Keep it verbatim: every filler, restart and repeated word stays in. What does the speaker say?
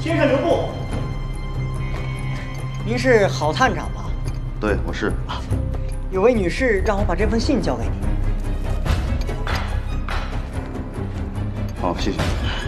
先生留步。您是郝探长吧？ 对，我是。 啊，有位女士让我把这封信交给你。 好，谢谢。